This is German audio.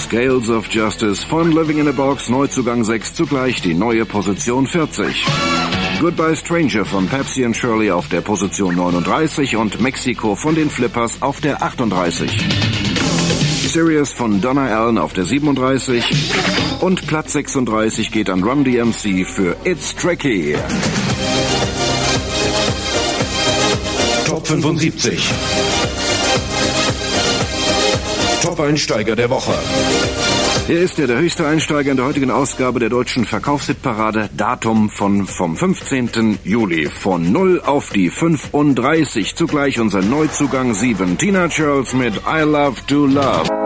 Scales of Justice von Living in a Box, Neuzugang 6, zugleich die neue Position 40. Goodbye Stranger von Pepsi and Shirley auf der Position 39 und Mexico von den Flippers auf der 38. Serious von Donna Allen auf der 37 und Platz 36 geht an Run DMC für It's Tricky. Top 75. Top-Einsteiger der Woche. Hier ist er, der höchste Einsteiger in der heutigen Ausgabe der deutschen Verkaufshitparade. Datum vom 15. Juli. Von 0 auf die 35. Zugleich unser Neuzugang 7. Tina Charles mit I Love to Love.